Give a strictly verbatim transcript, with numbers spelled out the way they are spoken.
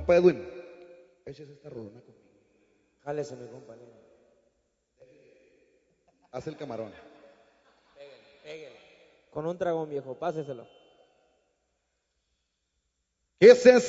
Compa Edwin, échese esta rolona conmigo. Jálese, mi compañero. Haz el camarón. Pégale, pégale. Con un dragón, viejo, páseselo. ¿Qué se